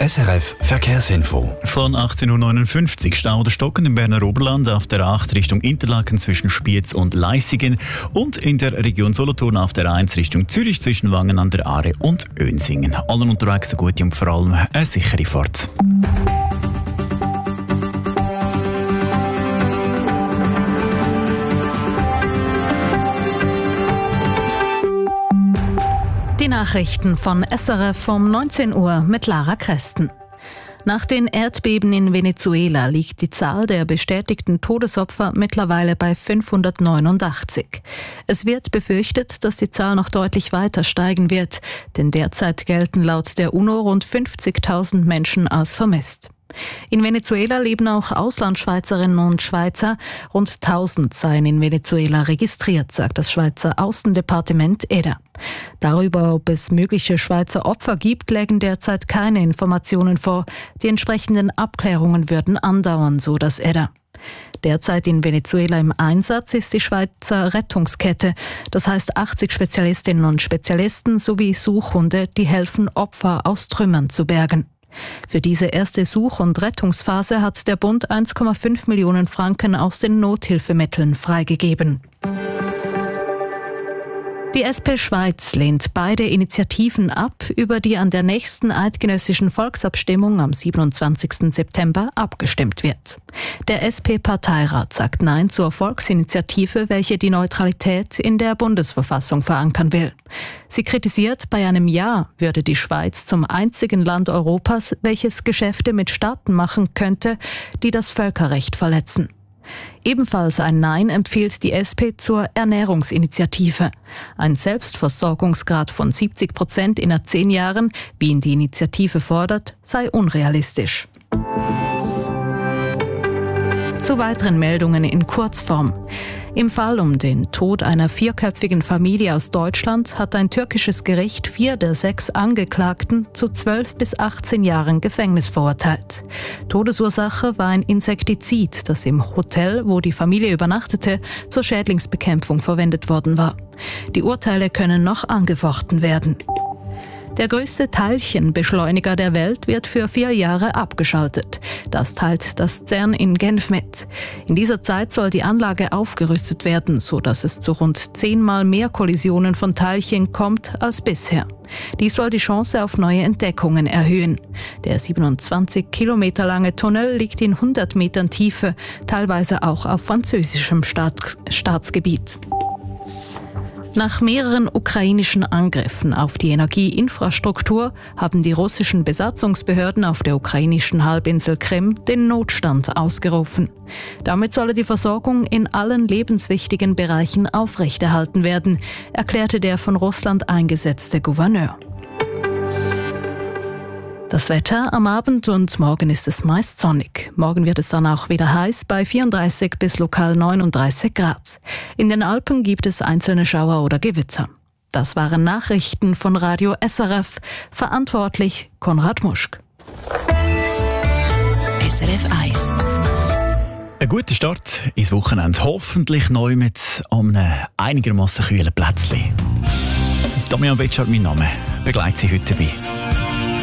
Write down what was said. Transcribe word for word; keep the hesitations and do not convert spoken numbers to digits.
S R F Verkehrsinfo. Von achtzehn Uhr neunundfünfzig Stau oder Stocken im Berner Oberland auf der acht Richtung Interlaken zwischen Spiez und Leissigen und in der Region Solothurn auf der eins Richtung Zürich zwischen Wangen an der Aare und Önsingen. Allen unterwegs eine gute und vor allem eine sichere Fahrt. Die Nachrichten von S R F um neunzehn Uhr mit Lara Kresten. Nach den Erdbeben in Venezuela liegt die Zahl der bestätigten Todesopfer mittlerweile bei fünfhundertneunundachtzig. Es wird befürchtet, dass die Zahl noch deutlich weiter steigen wird, denn derzeit gelten laut der UNO rund fünfzigtausend Menschen als vermisst. In Venezuela leben auch Auslandschweizerinnen und Schweizer. Rund tausend seien in Venezuela registriert, sagt das Schweizer Außendepartement E D A. Darüber, ob es mögliche Schweizer Opfer gibt, lägen derzeit keine Informationen vor. Die entsprechenden Abklärungen würden andauern, so das E D A. Derzeit in Venezuela im Einsatz ist die Schweizer Rettungskette. Das heißt achtzig Spezialistinnen und Spezialisten sowie Suchhunde, die helfen, Opfer aus Trümmern zu bergen. Für diese erste Such- und Rettungsphase hat der Bund eins Komma fünf Millionen Franken aus den Nothilfemitteln freigegeben. Die S P Schweiz lehnt beide Initiativen ab, über die an der nächsten eidgenössischen Volksabstimmung am siebenundzwanzigsten September abgestimmt wird. Der S P-Parteirat sagt Nein zur Volksinitiative, welche die Neutralität in der Bundesverfassung verankern will. Sie kritisiert, bei einem Ja würde die Schweiz zum einzigen Land Europas, welches Geschäfte mit Staaten machen könnte, die das Völkerrecht verletzen. Ebenfalls ein Nein empfiehlt die S P zur Ernährungsinitiative. Ein Selbstversorgungsgrad von siebzig Prozent innerhalb zehn Jahren, wie ihn die Initiative fordert, sei unrealistisch. Zu weiteren Meldungen in Kurzform. Im Fall um den Tod einer vierköpfigen Familie aus Deutschland hat ein türkisches Gericht vier der sechs Angeklagten zu zwölf bis achtzehn Jahren Gefängnis verurteilt. Todesursache war ein Insektizid, das im Hotel, wo die Familie übernachtete, zur Schädlingsbekämpfung verwendet worden war. Die Urteile können noch angefochten werden. Der größte Teilchenbeschleuniger der Welt wird für vier Jahre abgeschaltet. Das teilt das CERN in Genf mit. In dieser Zeit soll die Anlage aufgerüstet werden, sodass es zu rund zehnmal mehr Kollisionen von Teilchen kommt als bisher. Dies soll die Chance auf neue Entdeckungen erhöhen. Der siebenundzwanzig Kilometer lange Tunnel liegt in hundert Metern Tiefe, teilweise auch auf französischem Staats- Staatsgebiet. Nach mehreren ukrainischen Angriffen auf die Energieinfrastruktur haben die russischen Besatzungsbehörden auf der ukrainischen Halbinsel Krim den Notstand ausgerufen. Damit solle die Versorgung in allen lebenswichtigen Bereichen aufrechterhalten werden, erklärte der von Russland eingesetzte Gouverneur. Das Wetter: am Abend und morgen ist es meist sonnig. Morgen wird es dann auch wieder heiß bei vierunddreißig bis lokal neununddreißig Grad. In den Alpen gibt es einzelne Schauer oder Gewitter. Das waren Nachrichten von Radio S R F. Verantwortlich Konrad Muschk. S R F eins. Ein guter Start ins Wochenende. Hoffentlich neu mit einem einigermaßen kühlen Plätzchen. Damian Betschart, mein Name. Begleitet Sie heute dabei.